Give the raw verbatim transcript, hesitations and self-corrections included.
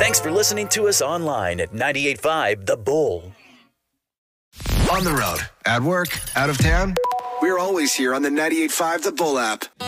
Thanks for listening to us online at ninety-eight point five The Bull. On the road, at work, out of town, we're always here on the ninety-eight point five The Bull app.